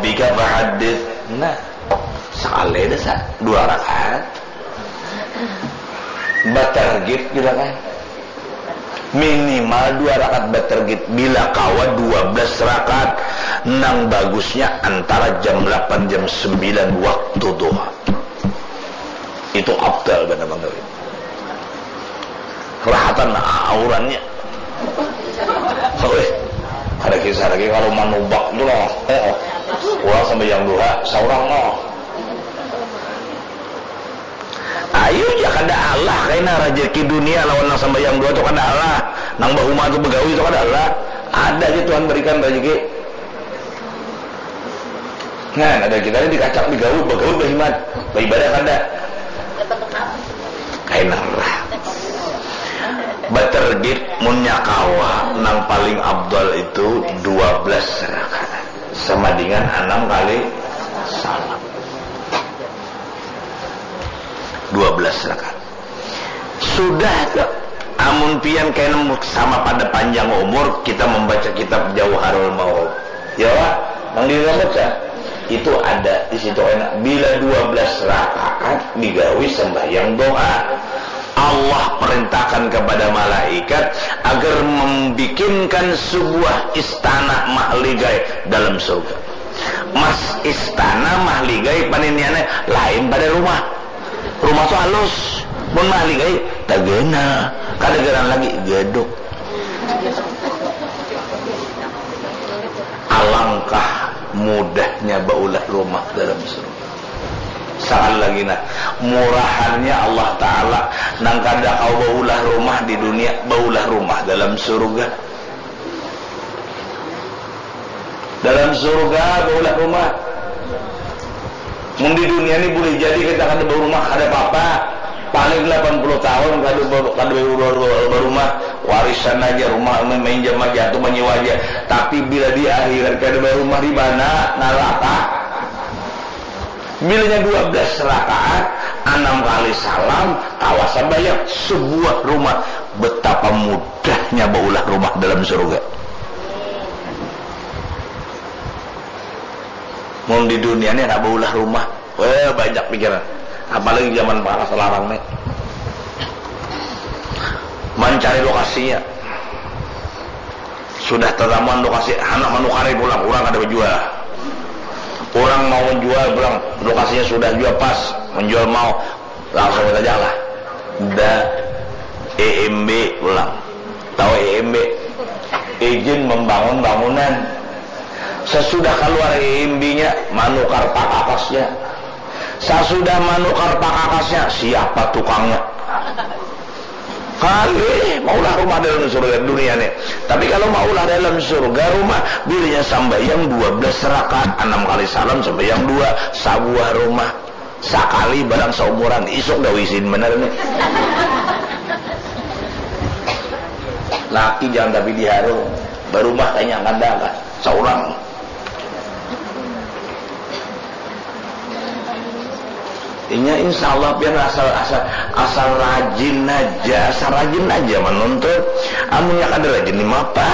rabbika fahaddits. Nah, sekali dah 2 rakaat. Batargit gitu kan. Minimal 2 rakaat batargit. Bila kawa 12 rakaat, nang bagusnya antara jam 8 jam 9 waktu duha. Itu afdal benar Bang Dawid. Rahatan aurannya. Ada kisah lagi kalau manubak itu loh. Orang sampai yang duha, seorang loh. Ayo ya kada Allah kaina rezeki dunia lawan nang sambayang dua itu kada Allah, nang bahuma itu begawi itu kada Allah. Ada aja Tuhan berikan rezeki. Nah, ada kita ini dikacak begawi behimat, beribadah kada. Kaina Allah. Batergit munya kawa nang paling abdal itu 12 rakaat. Sama dengan 6 kali salam. 12 rakaat. Sudah tak amun pian kena sama pada panjang umur kita membaca kitab Jauharul Maut. Ya Pak, nang dibaca itu ada di situ enak. Bila 12 rakaat digawi sembahyang doa. Allah perintahkan kepada malaikat agar membikinkan sebuah istana mahligai dalam surga. Mas istana mahligai paniniannya lain pada rumah. Rumah itu halus, pun mahligai tagana, kadang-kadang lagi geduk. Alangkah mudahnya baulah rumah dalam surga. Sekali lagi nah, murahannya Allah Ta'ala nang kada kau baulah rumah di dunia, baulah rumah dalam surga. Dalam surga baulah rumah. Di dunia ini boleh jadi kita kada bau rumah kada apa-apa. Paling 80 tahun kada bau rumah, warisan aja rumah main jam aja atau menyewa aja. Tapi bila di akhirat kada bau rumah di mana? Neraka. Bilanya 12 rakaat, 6 kali salam, kawasan bayar sebuah rumah. Betapa mudahnya baulah rumah dalam surga. Mau di dunia ini ada baulah rumah, banyak pikiran. Apalagi zaman para selarang nih, mencari lokasinya. Sudah terdamuan lokasi, anak manukari pulang, orang ada berjual. Orang mau menjual bilang lokasinya sudah jual pas, menjual mau langsung kita jalan. EMB pulang. Tahu EMB? Izin membangun bangunan. Sesudah keluar EMB-nya, manukar pak atasnya. Sesudah manukar pak atasnya, siapa tukangnya? Kali maulah rumah dalam surga dunia nih. Tapi kalau maulah dalam surga rumah, bilanya sambayang 12 rakaat, 6 kali salam sambayang 2, sebuah rumah. Sekali barang seumuran, isuk dah wisin bener nih. Laki jangan tapi diharu, berumah kayaknya ada kan, seorang. Inya insya Allah biar asal rajin aja menuntut. Amunnya kada rajin lima apa?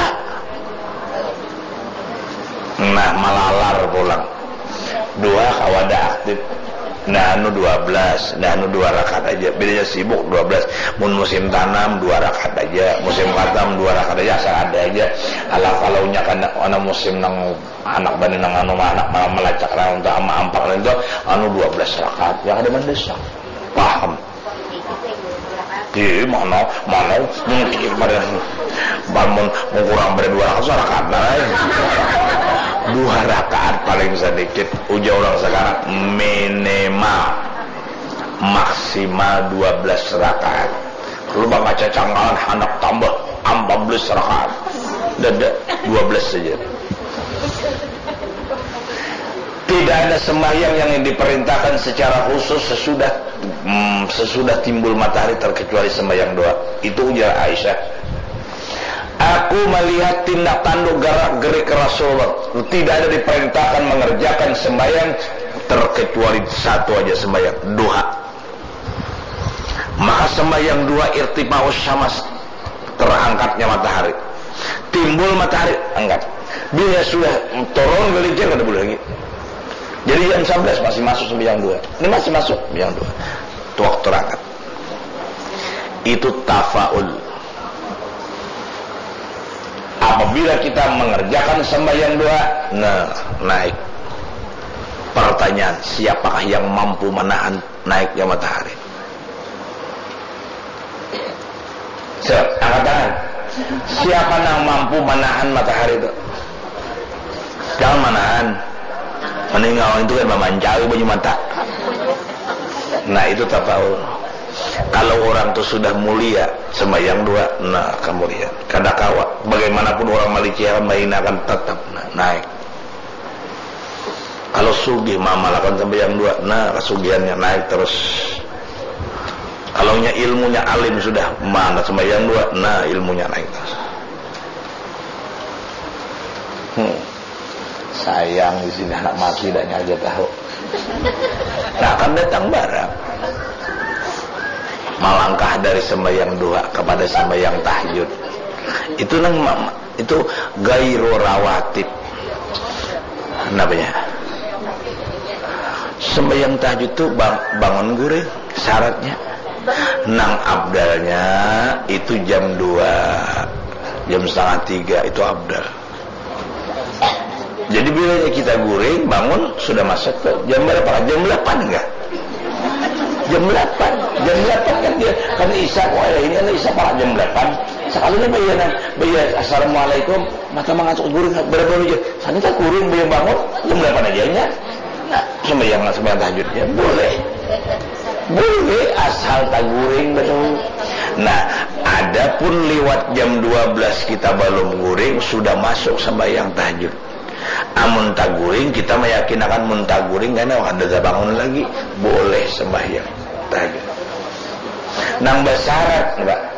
Nah malalar pulang. 2 kawada aktif. Nah anu 12, nah anu 2 rakaat aja. Bedanya sibuk 12. Mun musim tanam 2 rakaat aja, musim katam 2 rakaat aja, asal ada aja. Ala kalaunya kana ana musim nang anak bani nang anu anak malah melacak nang untuk ama ampak itu anu 12 rakaat yang ada mendesak. Paham? Iya mana mungkin pada bangun kurang ber 2 rakaat lain. 2 rakaat paling sedikit ujar orang sekarang minimal maksimal 12 rakaat. Kalau baca canggalan anak tambah 14 rakaat. Dada 12 saja. Tidak ada sembahyang yang diperintahkan secara khusus sesudah timbul matahari terkecuali sembahyang doa. Itu ujar Aisyah. Aku melihat tindak tanduk gerak-gerik Rasulullah. Tidak ada diperintahkan mengerjakan sembahyang terkecuali satu aja sembahyang duha. Maka sembahyang duha irtifa'us syams, terangkatnya matahari. Timbul matahari angkat. Bila sudah turun gelinjang kada boleh lagi. Jadi jam 11 masih masuk sembahyang 2. Ini masih masuk sembahyang 2. Itu waktu rakaat. Itu tafaul. Apabila kita mengerjakan sembahyang 2, nah, naik. Pertanyaan, siapakah yang mampu menahan naiknya matahari? Angkat tangan. Siapa yang mampu menahan matahari itu? Jangan menahan. Meninggal itu kan memanjai baju mata. Nah itu tafaul. Kalau orang itu sudah mulia sembahyang 2, nah kemuliaan. Kadakawa, bagaimanapun orang malikiah mainan akan tetap naik. Kalau sugih mamalakan sembahyang 2, nah kesugihannya naik terus. Kalau ilmunya alim sudah mana sembahyang 2, nah ilmunya naik terus. Sayang di sini anak mati dan aja tahu. Nah akan datang barang. Melangkah dari sembahyang 2 kepada sembahyang tahajud. Itu nang itu gairu rawatib. Namanya. Sembahyang tahajud itu bangun guring syaratnya. Nang abdalnya itu jam 2, jam setengah 3 itu abdal. Jadi bila kita guring bangun sudah masuk ke jam berapa? Jam 8 enggak? Jam 8 kan dia kan isya kok ini kan isya pada jam 8. Sekalinya bayar assalamualaikum mata mengantuk guring berapa aja. Sana tak guring bayar bangun jam 8 aja nya. Nah, sembahyang tahajudnya boleh. Boleh asal tak guring betul. Nah, adapun lewat jam 12 kita belum guring sudah masuk sembahyang tahajud. Amun taguring kita meyakinakan muntaguring karena ada bangun lagi boleh sembahyang tahajud. Nang bersyarat, Mbak.